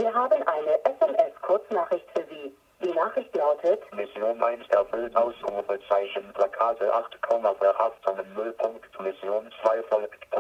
Wir haben eine SMS-Kurznachricht für Sie. Die Nachricht lautet: Mission 1 erfüllt, Ausrufezeichen, Plakate 8,8 Tonnen Müllpunkt, Mission 2 folgt.